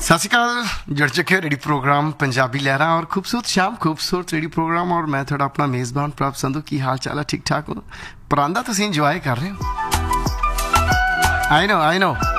सत श्रीकाल जुड़ चुके हो रेडी प्रोग्राम पंजाबी लहरा और खूबसूरत शाम खूबसूरत रेडी प्रोग्राम और मैं थोड़ा अपना मेज़बान प्रभ संधू की हाल चाल है ठीक ठाक हो परांदा तुसीं इंजॉय कर रहे हो आई नो